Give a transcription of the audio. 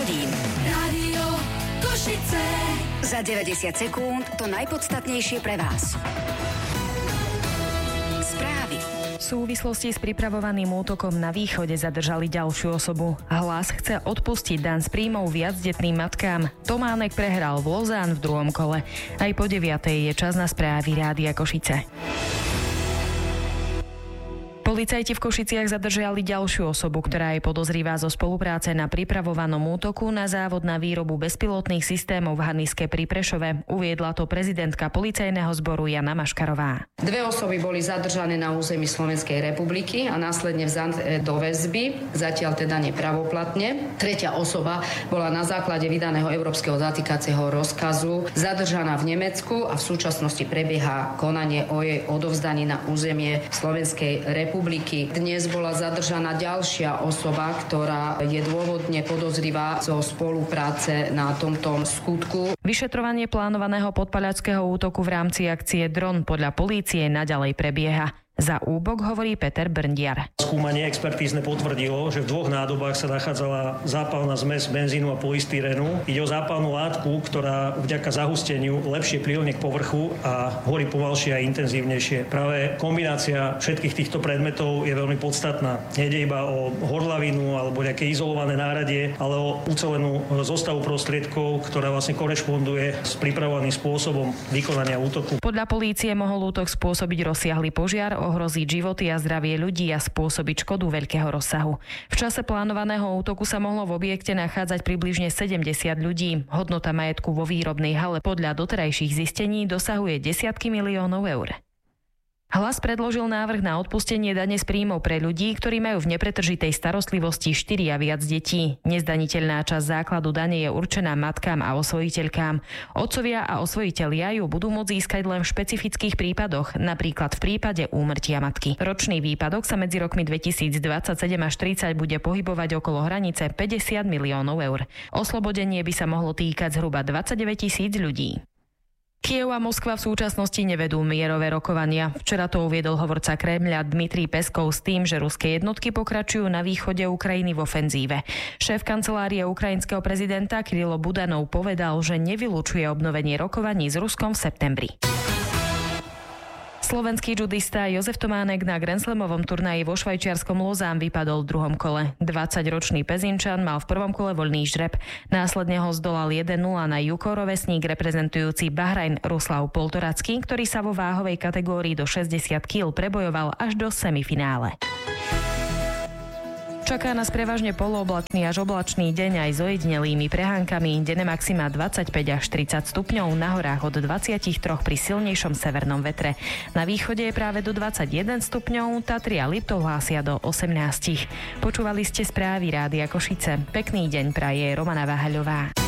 hodín. Rádio Košice. Za 90 sekúnd to najpodstatnejšie pre vás. Správy. V súvislosti s pripravovaným útokom na východe zadržali ďalšiu osobu. Hlas chce odpustiť daň z príjmov viacdetným matkám. Tománek prehral v Lozán v druhom kole. Aj po 9:00 je čas na správy Rádia Košice. Policajti v Košiciach zadržali ďalšiu osobu, ktorá je podozrivá zo spolupráce na pripravovanom útoku na závod na výrobu bezpilotných systémov v Haniske pri Prešove. Uviedla to prezidentka policajného zboru Jana Maškarová. 2 osoby boli zadržané na území Slovenskej republiky a následne vzaté do väzby, zatiaľ teda nepravoplatne. 3. osoba bola na základe vydaného európskeho zatýkacieho rozkazu zadržaná v Nemecku a v súčasnosti prebieha konanie o jej odovzdaní na územie Slovenskej republiky. Dnes bola zadržaná ďalšia osoba, ktorá je dôvodne podozrivá zo spolupráce na tomto skutku. Vyšetrovanie plánovaného podpaľačského útoku v rámci akcie Dron podľa polície naďalej prebieha. Za Úbok hovorí Peter Brndiar. Skúmanie expertízne potvrdilo, že v 2 nádobách sa nachádzala zápalná zmes benzínu a polystyrenu. Ide o zápalnú látku, ktorá vďaka zahusteniu lepšie prilne k povrchu a horí pomalšie a intenzívnejšie. Práve kombinácia všetkých týchto predmetov je veľmi podstatná. Nejde iba o horlavinu alebo nejaké izolované náradie, ale o ucelenú zostavu prostriedkov, ktorá vlastne korešponduje s pripravovaným spôsobom vykonania útoku. Podľa polície mohol útok spôsobiť rozsiahly požiar, ohroziť životy a zdravie ľudí a spôsobiť škodu veľkého rozsahu. V čase plánovaného útoku sa mohlo v objekte nachádzať približne 70 ľudí. Hodnota majetku vo výrobnej hale podľa doterajších zistení dosahuje desiatky miliónov eur. Hlas predložil návrh na odpustenie dane z príjmov pre ľudí, ktorí majú v nepretržitej starostlivosti 4 a viac detí. Nezdaniteľná časť základu dane je určená matkám a osvojiteľkám. Otcovia a osvojitelia ju budú môcť získať len v špecifických prípadoch, napríklad v prípade úmrtia matky. Ročný výpadok sa medzi rokmi 2027 až 30 bude pohybovať okolo hranice 50 miliónov eur. Oslobodenie by sa mohlo týkať zhruba 29 000 ľudí. Kyjev a Moskva v súčasnosti nevedú mierové rokovania. Včera to uviedol hovorca Kremľa Dmitrij Peskov s tým, že ruské jednotky pokračujú na východe Ukrajiny v ofenzíve. Šéf kancelárie ukrajinského prezidenta Kirilo Budanov povedal, že nevylučuje obnovenie rokovaní s Ruskom v septembri. Slovenský judista Jozef Tománek na grandslamovom turnaji vo švajčiarskom Lozán vypadol v druhom kole. 20-ročný Pezinčan mal v prvom kole voľný žreb. Následne ho zdolal 1-0 na Juko rovesník reprezentujúci Bahrajn Ruslav Poltoracký, ktorý sa vo váhovej kategórii do 60 kg prebojoval až do semifinále. Čaká nás prevažne polooblačný až oblačný deň aj s ojedinelými prehánkami. Denné maxima 25 až 30 stupňov, na horách od 23 pri silnejšom severnom vetre. Na východe je práve do 21 stupňov, Tatry a Liptov hlásia do 18. Počúvali ste správy Rádia Košice. Pekný deň praje Romana Váhaľová.